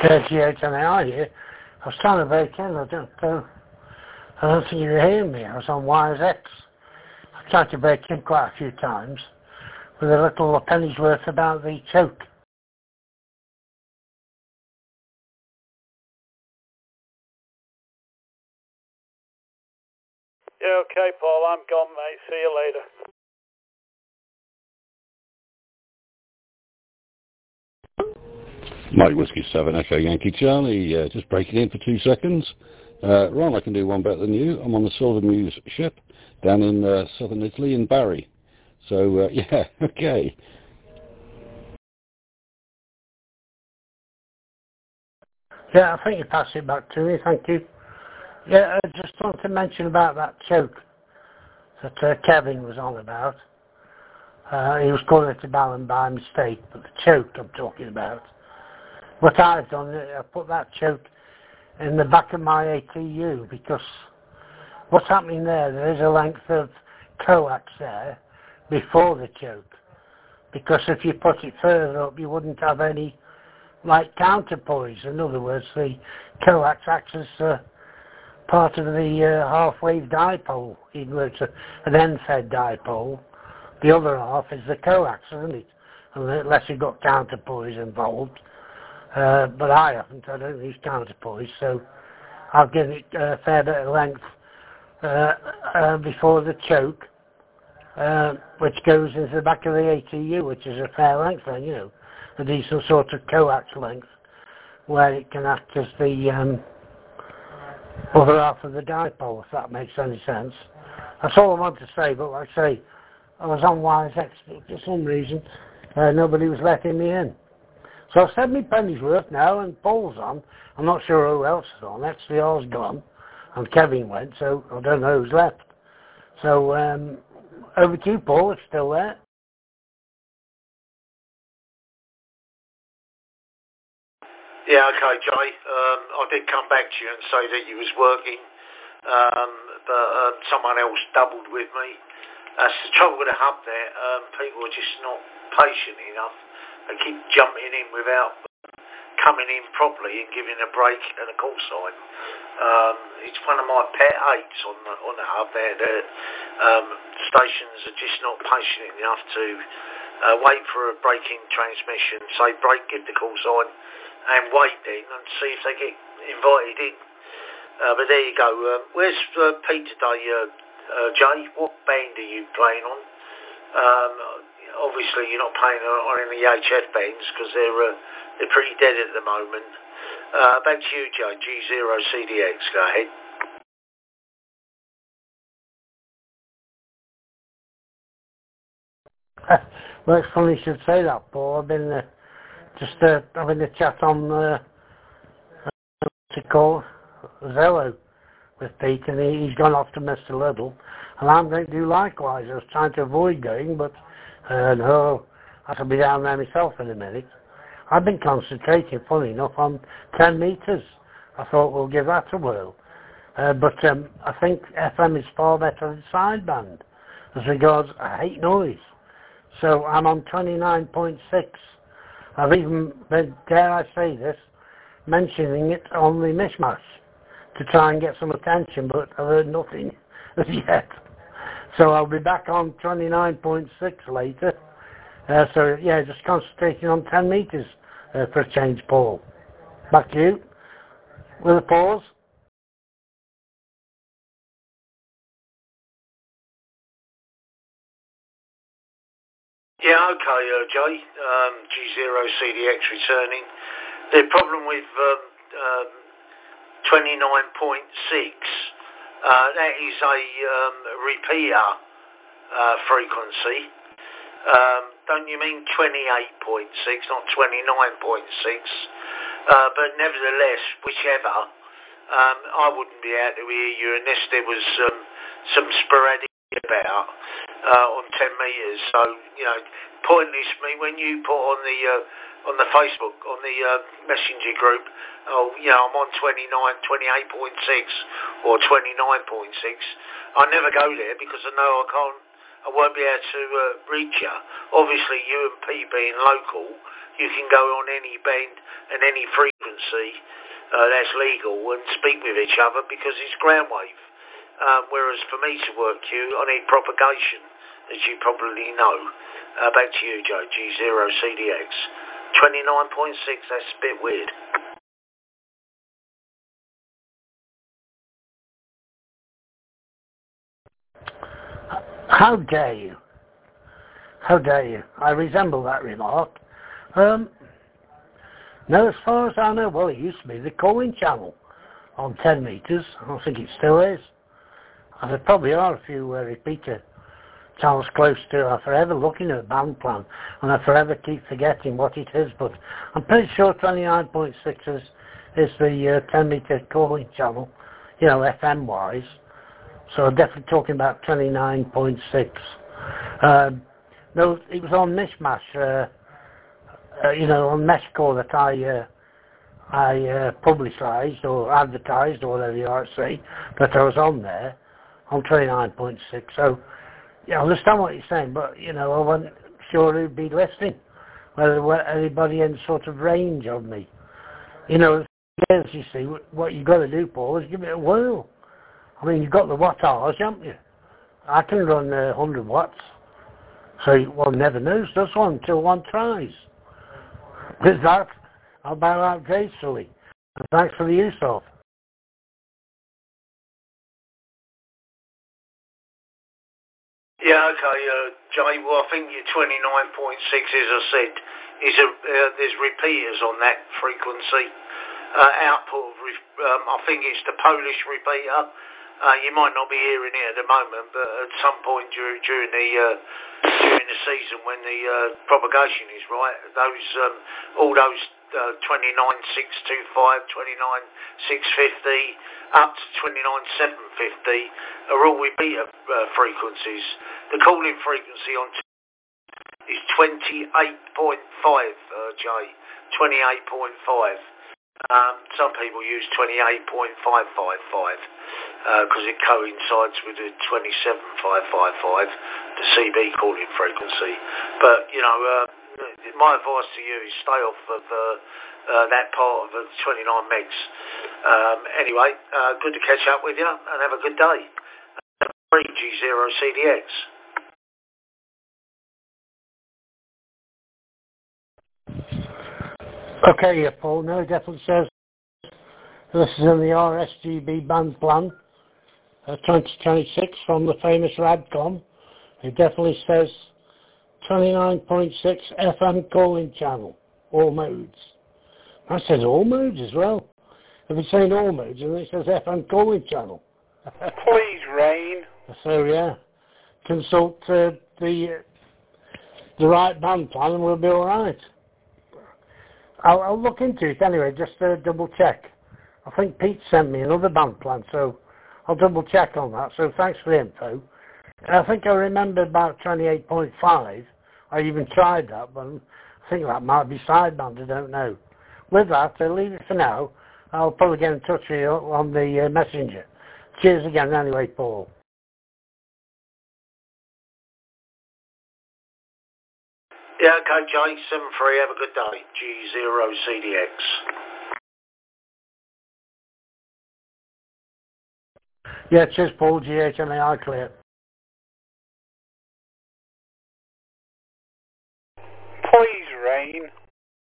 GHNAI here. I was trying to break in. I don't think you were hearing me. I was on Wires X. I tried to break in quite a few times with a little penny's worth about the choke. Yeah, okay, Paul. I'm gone, mate. See you later. Mike Whiskey 7 Echo Yankee Charlie, just breaking in for 2 seconds. Ron, I can do one better than you. I'm on the Silver Muse ship down in southern Italy in Bari. So, yeah, okay. Yeah, I think you passed it back to me, thank you. Yeah, I just want to mention about that choke that Kevin was on about. He was calling it a balance by mistake, but the choke I'm talking about. What I've done, I put that choke in the back of my ATU because what's happening there is a length of coax there before the choke. Because if you put it further up, you wouldn't have any like counterpoise. In other words, the coax acts as part of the half-wave dipole, even though it's an end-fed dipole. The other half is the coax, isn't it? Unless you've got counterpoise involved. But I haven't. I don't use counterpoise, so I've given it a fair bit of length before the choke, which goes into the back of the ATU, which is a fair length then, you know, a decent sort of coax length, where it can act as the other half of the dipole, if that makes any sense. That's all I want to say, but like I say, I was on Wires X, but for some reason, nobody was letting me in. So I've said my penny's worth now, and Paul's on. I'm not sure who else is on. Actually, All's gone, and Kevin went, so I don't know who's left. So, over to you, Paul, if you're still there. Yeah, okay, Jay. I did come back to you and say that you was working, but someone else doubled with me. That's the trouble with the hub there. People are just not patient enough. They keep jumping in without coming in properly and giving a break and a call sign. It's one of my pet hates on the hub there. The stations are just not patient enough to wait for a break in transmission, say break, give the call sign, and wait then and see if they get invited in. But there you go. Where's Pete today, Jay? What band are you playing on? Obviously you're not playing on any HF bands because they're pretty dead at the moment. Back to you, Jay. G0CDX, go ahead. Well, it's funny you should say that, Paul. I've been just having a chat on what's it called, Zello with Pete, and he's gone off to Mr. Little, and I'm going to do likewise. I was trying to avoid going, but no, I shall be down there myself in a minute. I've been concentrating, funny enough, on 10 metres. I thought we'll give that a whirl. But I think FM is far better than sideband as regards I hate noise. So I'm on 29.6. I've even been, dare I say this, mentioning it on the mishmash to try and get some attention, but I've heard nothing as yet. So I'll be back on 29.6 later. So yeah, just concentrating on 10 metres for a change, Paul. Back to you. With a pause. Yeah, okay, Jay. G0CDX returning. The problem with 29.6, that is a repeater frequency. Don't you mean 28.6, not 29.6? But nevertheless, whichever, I wouldn't be able to hear you unless there was some sporadic about on 10 metres. So, you know, pointless me when you put on the Facebook, on the messenger group, oh, you know, I'm on 28.6 or 29.6. I never go there because I know I won't be able to reach you. Obviously, you and P being local, you can go on any band and any frequency that's legal and speak with each other because it's ground wave. Whereas for me to work you, I need propagation, as you probably know. Back to you, Joe, G0CDX. 29.6, that's a bit weird. How dare you? How dare you? I resemble that remark. No, as far as I know, well, it used to be the calling channel on 10 metres. I don't think it still is. And there probably are a few repeater channels close to. I'm forever looking at the band plan, and I forever keep forgetting what it is, but I'm pretty sure 29.6 is the 10 metre calling channel, you know, FM-wise. So I'm definitely talking about 29.6. No, it was on Mishmash, you know, on Meshcore that I publicised or advertised or whatever you ought to say, that I was on there, on 29.6. So, yeah, I understand what you're saying, but, you know, I wasn't sure who'd be listening, whether there were anybody in sort of range of me. You know, as you see, what you've got to do, Paul, is give it a whirl. I mean, you've got the watt-hours, haven't you? I can run 100 watts. So one never knows, does one, until one tries. With that, I'll bow out gracefully. And thanks for the use of. Yeah, okay, Jay, well, I think your 29.6, as I said, is there's repeaters on that frequency. Output of, I think it's the Polish repeater. You might not be hearing it at the moment, but at some point during the season when the propagation is right, those all those 29.625, 29.650 up to 29.750 are all repeater frequencies. The calling frequency on is 28.5, Jay, 28.5. Some people use 28.555 because it coincides with the 27.555, the CB calling frequency. But, you know, my advice to you is stay off of that part of the 29 megs. Anyway, good to catch up with you and have a good day. G0CDX. Okay, yeah, Paul, no, it definitely says this is in the RSGB band plan 2026 from the famous Radcom. It definitely says 29.6 FM calling channel, all modes. That says all modes as well. If it's saying all modes, and it says FM calling channel. Please, Rain. So yeah, consult the right band plan and we'll be all right. I'll look into it anyway, just to double check. I think Pete sent me another band plan, so I'll double check on that. So thanks for the info. I think I remember about 28.5. I even tried that, but I think that might be sideband, I don't know. With that, I'll leave it for now. I'll probably get in touch with you on the messenger. Cheers again anyway, Paul. Yeah, okay, Jay, 7-3, have a good day. G0CDX. Yeah, cheers, Paul. GHMAI clear. Please, Rain.